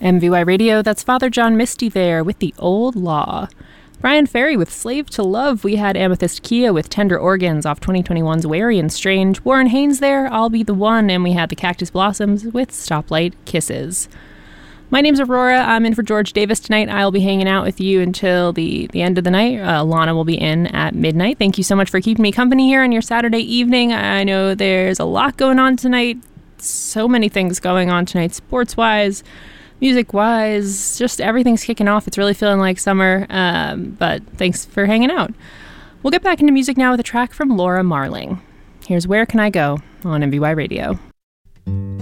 MVY Radio, that's Father John Misty there with The Old Law. Brian Ferry with Slave to Love. We had Amethyst Kia with Tender Organs off 2021's Wary and Strange. Warren Haynes there, I'll Be the One. And we had the Cactus Blossoms with Stoplight Kisses. My name's Aurora. I'm in for George Davis tonight. I'll be hanging out with you until the end of the night. Lana will be in at midnight. Thank you so much for keeping me company here on your Saturday evening. I know there's a lot going on tonight. So many things going on tonight, sports-wise, music-wise, just everything's kicking off. It's really feeling like summer, but thanks for hanging out. We'll get back into music now with a track from Laura Marling. Here's Where Can I Go on MVY Radio.